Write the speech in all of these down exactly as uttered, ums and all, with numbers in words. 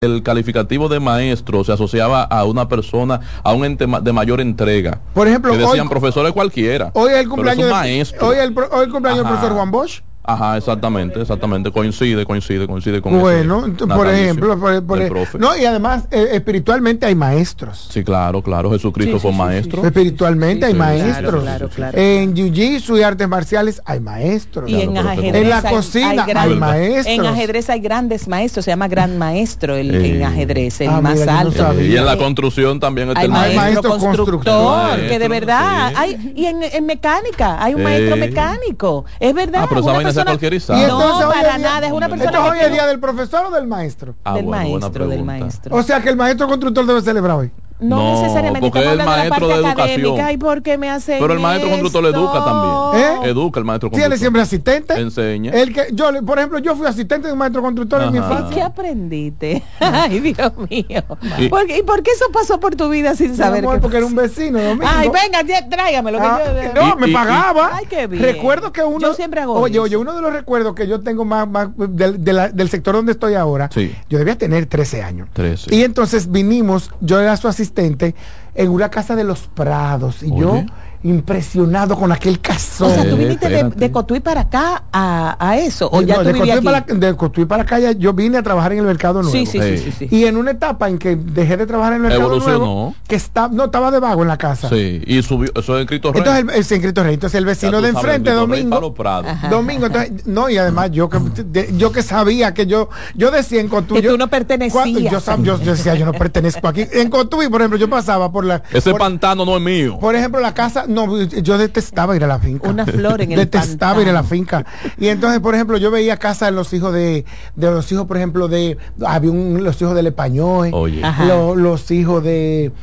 el calificativo de maestro se asociaba a una persona, a un ente de mayor entrega. Por ejemplo, que decían hoy, profesores cualquiera. Hoy es el cumpleaños, es un de, maestro. Hoy el, hoy el cumpleaños del profesor Juan Bosch. Ajá, exactamente, exactamente, coincide, coincide, coincide con bueno, ese por ejemplo, por, por el, no, y además eh, espiritualmente hay maestros. Sí, claro, claro, Jesucristo sí, fue sí, maestro. Sí, espiritualmente sí, hay sí, maestros. Claro, claro, claro. En jiu-jitsu y artes marciales hay maestros. Y claro, en ajedrez en la cocina hay, hay, gran, hay maestros. En ajedrez hay grandes maestros, se llama gran maestro el, eh, en ajedrez, el ah, más mira, alto. No y en la construcción también hay el maestro, maestro constructor, constructor, que de verdad sí. hay, y en, en mecánica hay un eh. maestro mecánico, es verdad. Ah, pero esa vaina se cualquierizada. No, para nada, es una persona. ¿Esto hoy es día del profesor o del maestro? Ah, del bueno, maestro, del maestro. O sea que el maestro constructor debe celebrar hoy. No, no necesariamente, porque es el maestro de, de educación. ¿Y por qué me hace Pero el maestro esto? constructor educa también. ¿Eh? Educa el maestro constructor. Sí, él es siempre asistente. Enseña. El que, yo, por ejemplo, yo fui asistente de un maestro constructor. Ajá. En mi infancia. ¿Y qué aprendiste? Ay, Dios mío. ¿Y por, qué, ¿Y por qué eso pasó por tu vida sin saber? Amor, porque era un vecino. Domingo. Ay, venga, tráigame lo que ah, yo... No, y, me y, pagaba. Ay, qué bien. Recuerdo que uno... Yo siempre hago Oye, eso. oye, uno de los recuerdos que yo tengo más, más del, de la, del sector donde estoy ahora, sí. Yo debía tener trece años. trece. Y entonces vinimos, yo era su asistente, en una casa de los Prados. Y oye. Yo... impresionado con aquel casón. O sea, tú viniste de, de Cotuí para acá a, a eso, o no, ya tú de, vivías Cotuí aquí? para, de Cotuí para acá ya, yo vine a trabajar en el mercado nuevo. Sí, sí, sí, sí, sí. Y en una etapa en que dejé de trabajar en el mercado evolucionó. Nuevo, que está, no, estaba de vago en la casa. Sí, y subió, eso es en Cristo Rey. Entonces, el, es en Cristo Rey. Entonces el vecino de enfrente, Domingo, Domingo, entonces, no, y además yo que de, yo que sabía que yo, yo decía en Cotuí, que tú no pertenecías. Yo, yo, yo decía, yo no pertenezco aquí. En Cotuí, por ejemplo, yo pasaba por la... Ese por, pantano no es mío. Por ejemplo, la casa, no, yo detestaba ir a la finca. Una flor en el detestaba pantano. Ir a la finca. Y entonces, por ejemplo, yo veía casa de los hijos de, de los hijos, por ejemplo, de, había un, los hijos del Español, lo, los hijos de,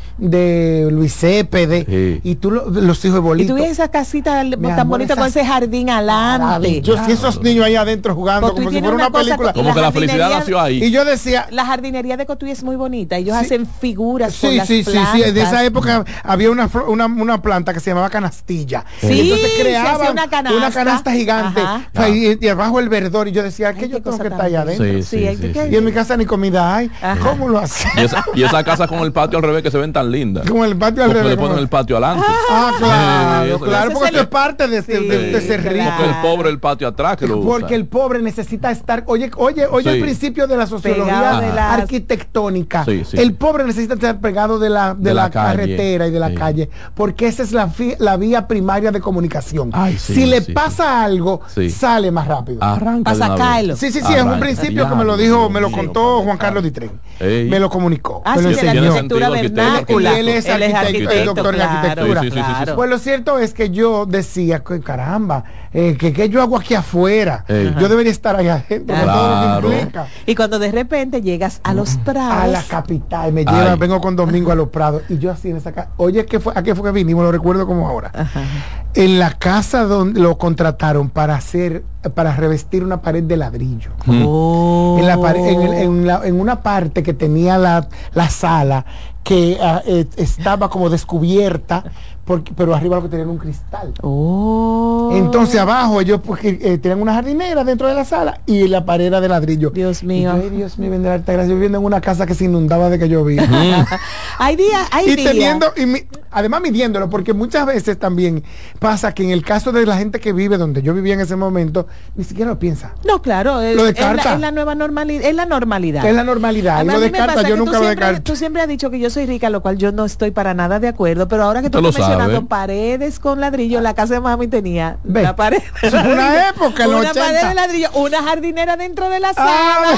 de Luis Cepede, sí. Y tú lo, los hijos de Bolito. Y tú ves esa casita tan bonita con ese jardín alante. Yo sí, esos niños ahí adentro jugando como si fuera una, una película. Como que la felicidad nació ahí. Y yo decía, la jardinería de Cotuí es muy bonita. Ellos sí, hacen figuras sí, con las sí, plantas. Sí, sí, de esa época había una, una, una planta que se llamaba canastilla. Sí, y entonces creaban una canasta, una canasta gigante. Ajá. Y, y abajo el verdor. Y yo decía, ¿qué yo tengo que estar allá adentro? Sí, sí, sí, sí, sí. Y en mi casa ni comida hay. Ajá. ¿Cómo lo hacen? Y esa, y esa casa con el patio al revés que se ven tan lindas. Con el patio al revés. Le ponen el patio adelante. Ah, claro, sí, claro, porque esto es parte de, sí, de, de, de ser rico. Porque el pobre el patio atrás que lo Porque usa. el pobre necesita estar, oye, oye, oye, sí. El principio de la sociología de la arquitectónica. Sí, sí, el pobre necesita estar pegado de la, de, de la, la carretera y de la sí. calle, porque esa es la, fi, la vía primaria de comunicación. Ay, sí, si le sí, pasa sí. algo, sí. sale más rápido. Arranca a sacarlo. Sí, sí, sí, es un principio ya, que me lo dijo, me lo contó Juan Carlos Ditren. Ey. Me lo comunicó. Ah, me lo sí, la arquitectura vernácula. Él es arquitecto, el doctor en arquitectura. Sí, sí, sí, sí. Pues lo cierto es que yo decía, caramba, eh, que qué yo hago aquí afuera. Ey. Yo debería estar allá adentro. Claro. Y cuando de repente llegas a los Prados, a la capital, me lleva, Ay. vengo con Domingo a los Prados y yo así en esa casa. Oye, ¿qué fue? ¿A qué fue que vinimos? Lo recuerdo como ahora. Ajá. En la casa donde lo contrataron para hacer, para revestir una pared de ladrillo. Oh. En, la pared, en, en, la, en una parte que tenía la, la sala que uh, eh, estaba como descubierta, porque, pero arriba lo que tenían un cristal. Oh. Entonces abajo ellos porque, eh, tenían una jardinera dentro de la sala y la pared era de ladrillo. Dios mío. Y yo, Dios mío, bendita gracias. Yo viviendo en una casa que se inundaba de que llovía. Hay días, hay y días. Teniendo, y mi, además midiéndolo, porque muchas veces también pasa que en el caso de la gente que vive donde yo vivía en ese momento, ni siquiera lo piensa. No, claro, es, lo descarta. Es la, es la nueva normalidad, es la normalidad. Es la normalidad. Y lo descarta, yo nunca lo descarto. Tú siempre has dicho que yo soy rica, lo cual yo no estoy para nada de acuerdo, pero ahora que tú estás mencionando paredes con ladrillo, la casa de mami tenía Ve, una pared de ladrillo, una época, en una ochenta. Pared de ladrillo, una jardinera dentro de la sala,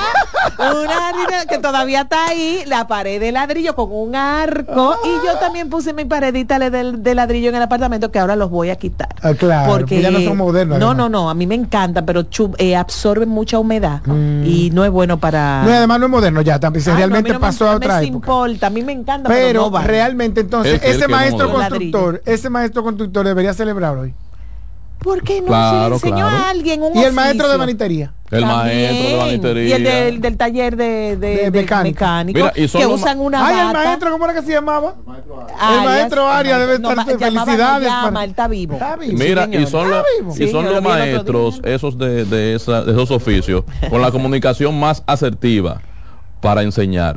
ah. una jardinera que todavía está ahí, la pared de ladrillo con un arco, ah. y yo también puse mi paredita de, de, de ladrillo en el apartamento que ahora los voy a quitar. Ah, claro, porque ya no son modernos. No, no, no, a mí me encantan, pero chup, eh, absorben mucha humedad mm. y no es bueno para... No, además no es moderno ya, también, Ay, realmente no, a pasó no a otra me época. importa, a mí me encanta, pero, pero no va. Realmente entonces, el, ese el maestro no constructor, ese maestro constructor debería celebrar hoy. ¿Por qué no claro, se le enseñó claro. a alguien un Y oficio? el maestro de manitería. El También. maestro de manitería. Y el del, del taller de, de, de, de mecánico, mecánico Mira, y que usan una Ay, bata. el maestro, ¿cómo era que se llamaba? El maestro Arias. El maestro Arias debe no, estar no, felicidades. No llama, para... él está vivo. Está vivo. Mira, sí, y son, está los, vivo. y son Sí, los maestros, esos de, de, esa, de esos oficios, con la comunicación más asertiva para enseñar.